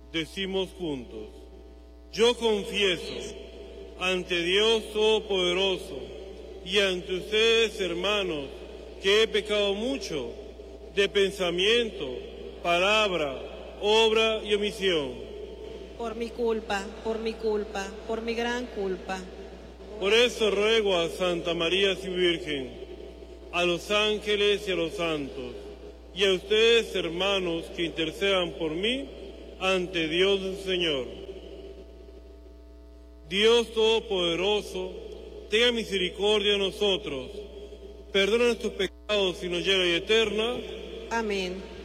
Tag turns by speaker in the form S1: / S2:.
S1: Decimos juntos: yo confieso ante Dios Todopoderoso y ante ustedes, hermanos, que he pecado mucho de pensamiento, palabra, obra y omisión.
S2: Por mi culpa, por mi gran culpa.
S1: Por eso ruego a Santa María Así Virgen, a los ángeles y a los santos, y a ustedes, hermanos, que intercedan por mí ante Dios nuestro Señor. Dios Todopoderoso, tenga misericordia de nosotros, perdona nuestros pecados y nos lleve a la vida eterna.
S2: Amén.